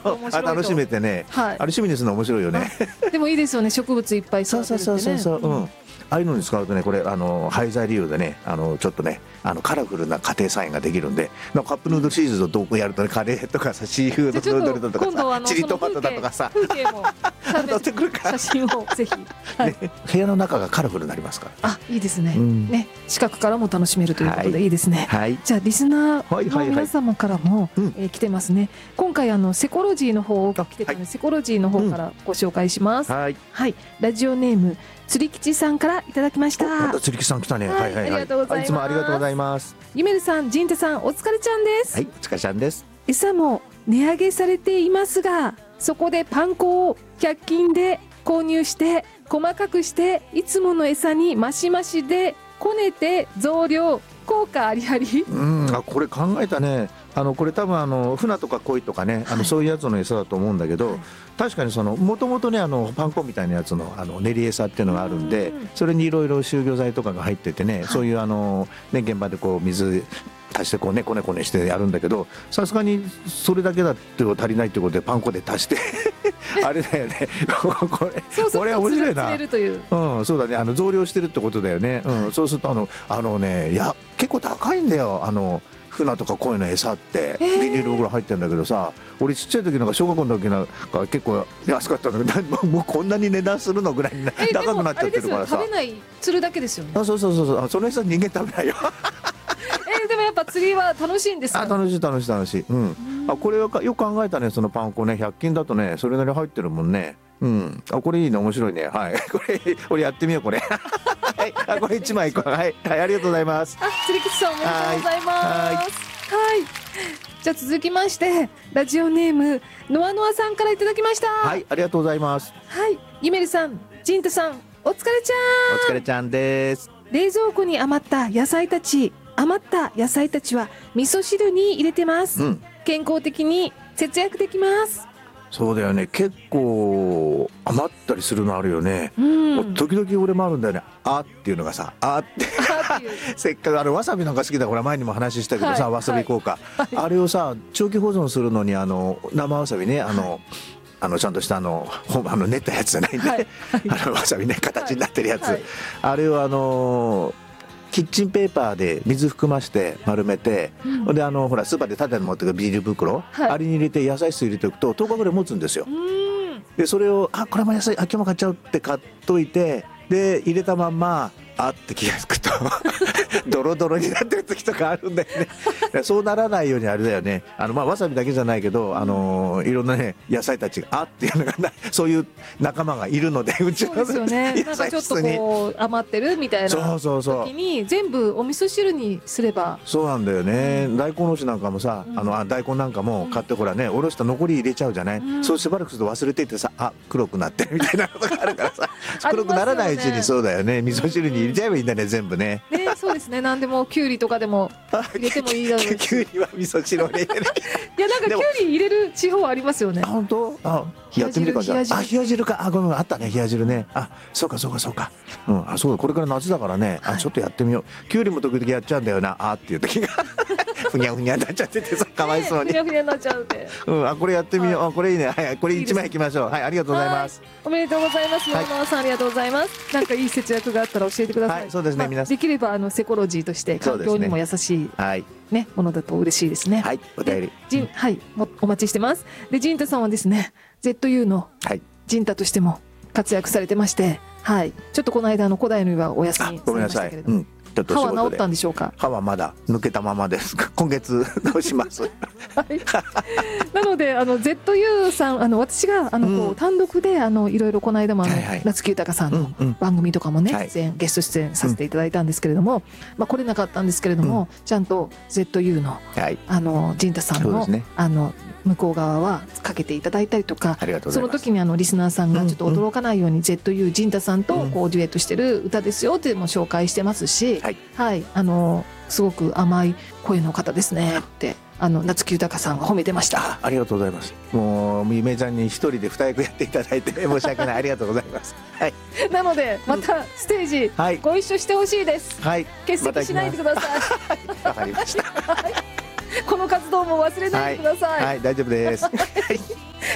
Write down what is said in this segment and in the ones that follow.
と面白いと楽しめてね、 はい、 あれ趣味にするの面白いよね。 でもいいですよね、植物いっぱい育てるってね。 そう、ああいうのに使うとね、これ廃材利用でね、ちょっとねカラフルな家庭菜園ができるんで、カップヌードルシリーズとどこやるとね、カレーとかさ、シーフードヌードルだとかさ、チリトマトだとかさ、 風景も撮ってくるから写真をぜひ、はい、 部屋の中がカラフルになりますから。 あ、いいですね、ね、近くからも楽しめるということでいいですね。 はい、 じゃあリスナーの皆様からも来てますね。今回セコロジーの方が来てたので、セコロジーの方からご紹介します。はい、ラジオネーム釣り吉さんからいただきました。 また釣り吉さん来たね。はい、ありがとうございます。いつもありがとうございます。 ゆめるさん、じんたさん、お疲れちゃんです。 はい、お疲れちゃんです。 餌も値上げされていますが、そこでパン粉を100均で購入して細かくして、いつもの餌にマシマシでこねて増量、効果ありあり。 これ考えたね。これ多分船とか鯉とかね、そういうやつの餌だと思うんだけど、確かにもともとねパン粉みたいなやつの練り餌っていうのがあるんで、それにいろいろ集魚剤とかが入っててね、そういうね、現場でこう水足してこうねこねしてやるんだけど、さすがにそれだけだって足りないってことでパン粉で足してあれだよねこれ面白いな。そうだね、増量してるってことだよね。そうするとね、いや結構高いんだよ、船とか鯉の餌って。ビニール袋入ってるんだけどさ、俺ちっちゃい時なんか小学校の時なんか結構安かったんだけど、もうこんなに値段するのぐらいに高くなっちゃってるからさ。 食べない、釣るだけですよね。 そうその餌人間食べないよでもやっぱ釣りは楽しいんですか？楽しい。 これはよく考えたね。そのパン粉ね、100均だとねそれなり入ってるもんね。これいいね、面白いね。はい、これ俺やってみようこれはい、これ1枚はい、ありがとうございます。 釣り吉さん、おめでとうございます。はい、じゃあ続きましてラジオネームノアノアさんからいただきました。 はい、ありがとうございます。 はい、ゆめるさん、じんたさん、お疲れちゃん。 お疲れちゃんです。 冷蔵庫に余った野菜たちは味噌汁に入れてます。健康的に節約できます。 そうだよね、結構余ったりするのあるよね。時々俺もあるんだよね。っていうのがさ、ってせっかくわさびなんか好きだから前にも話したけどさ、わさび効果、あれをさ長期保存するのに生わさびね、ちゃんとした練ったやつじゃないんで、わさびね、形になってるやつ、あれをキッチンペーパーで水含まして丸めて、でほらスーパーで縦に持ってくるビニール袋、あれに入れて野菜室入れておくと10日ぐらい持つんですよ。でそれをこれも野菜今日も買っちゃうって買っといて、で入れたまんまって気が付くとドロドロになってる時とかあるんだよねそうならないようにあれだよね、わさびだけじゃないけどいろんなね野菜たちがっていうのがそういう仲間がいるので、うちの野菜室にちょっとこう余ってるみたいな時に全部お味噌汁にすれば。 そうなんだよね。大根おろしなんかもさ、大根なんかも買ってほらね、おろした残り入れちゃうじゃない。そうしばらくすると忘れていてさ、黒くなってるみたいなことがあるからさ黒くならないうちに、そうだよね、味噌汁に入れちゃえばいいんだね、全部ね。 そうですね、何でもきゅうりとかでも入れてもいいだろうしきゅうりは味噌汁を入れていや、なんかきゅうり入れる地方ありますよね。 本当？やってみるか。じゃあ冷や汁か。ごめん、あったね、冷や汁ね。そうか。そうだ、これから夏だからね、ちょっとやってみよう。きゅうりも時々やっちゃうんだよな、っていう時がふにゃふにゃになっちゃっててさ、かわいそうに。 ふにゃふにゃになっちゃうって。 これやってみよう。これいいね。はい、これ1枚いきましょう。はい、ありがとうございます。 おめでとうございます。野々さん、ありがとうございます。なんかいい節約があったら教えてください。 はい、そうですね、皆さん。 できればセコロジーとして環境にも優しいねものだと嬉しいですね。 はい、お便り。 はい、お待ちしてます。で、ジンタさんはですね、ZU のジンタとしても活躍されてまして、はい、ちょっとこの間古代の湯はお休みされましたけれども。歯は治ったんでしょうか？ 歯はまだ抜けたままです今月直しますなのでZU さん、私が単独でいろいろこの間も夏木豊さんの番組とかもね、ゲスト出演させていただいたんですけれども、来れなかったんですけれども、ちゃんと ZU の陣太さんの向こう側はかけていただいたりとか、その時にリスナーさんがちょっと驚かないように ZU 陣太さんとこうデュエットしてる歌ですよっていうのも紹介してますし、はい、すごく甘い声の方ですねって夏木豊さんが褒めてました。 ありがとうございます。もうゆめちゃんに一人で二役やっていただいて申し訳ないありがとうございます、はい、 なのでまたステージご一緒してほしいです、はい、欠席しないでください。 わかりました、 はい、この活動も忘れないでください。 はい、大丈夫です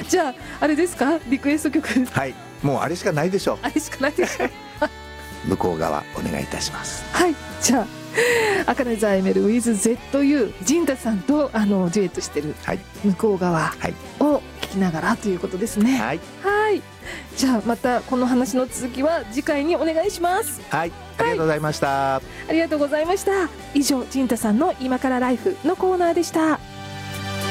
じゃああれですか、リクエスト曲。 はい、もうあれしかないでしょう。 あれしかないでしょう。 向こう側お願いいたします。 はい、じゃあ茜ザエメル WithZU 陣太さんとデュエットしてる向こう側を聞きながらということですね。はい、はい、じゃあまたこの話の続きは次回にお願いします。 はい、ありがとうございました。 ありがとうございました。以上陣太さんの今からライフのコーナーでした。